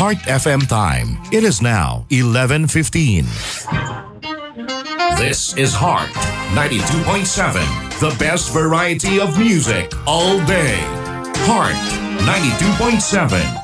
Heart FM time. It is now 11:15. This is Heart 92.7, the best variety of music all day. Heart 92.7.